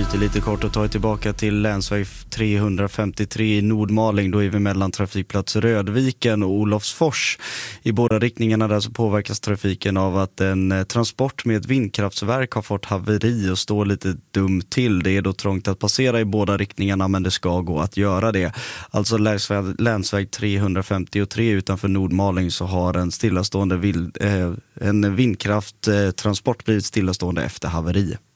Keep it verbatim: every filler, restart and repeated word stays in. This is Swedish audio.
byter lite kort och tar tillbaka till länsväg trehundrafemtiotre i Nordmaling. Då är vi mellan trafikplats Rödviken och Olofsfors. I båda riktningarna där så påverkas trafiken av att en transport med ett vindkraftsverk har fått haveri och står lite dumt till. Det är då trångt att passera i båda riktningarna, men det ska gå att göra det. Alltså länsväg, länsväg trehundrafemtiotre utanför Nordmaling så har en stillastående vild, eh, en vindkrafttransport blivit stillastående efter haveri.